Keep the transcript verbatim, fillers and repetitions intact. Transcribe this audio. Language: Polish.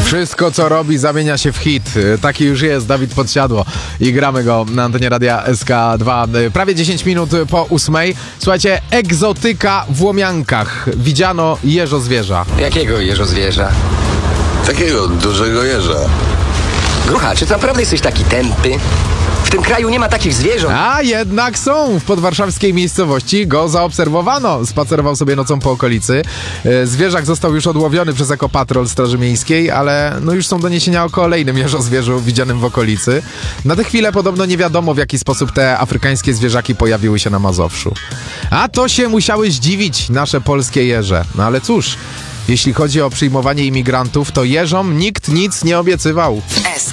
Wszystko, co robi, zamienia się w hit. Taki już jest Dawid Podsiadło i gramy go na antenie Radia S K dwa. Prawie dziesięć minut po ósmej. Słuchajcie, egzotyka w Łomiankach. Widziano jeżozwierza. Jakiego jeżozwierza? Takiego dużego jeża. Grucha, czy naprawdę jesteś taki tępy? W tym kraju nie ma takich zwierząt. A jednak są. W podwarszawskiej miejscowości go zaobserwowano. Spacerował sobie nocą po okolicy. Zwierzak został już odłowiony przez ekopatrol Straży Miejskiej, ale no już są doniesienia o kolejnym jeżozwierzu widzianym w okolicy. Na tę chwilę podobno nie wiadomo, w jaki sposób te afrykańskie zwierzaki pojawiły się na Mazowszu. A to się musiały zdziwić nasze polskie jeże. No ale cóż, jeśli chodzi o przyjmowanie imigrantów, to jeżom nikt nic nie obiecywał. S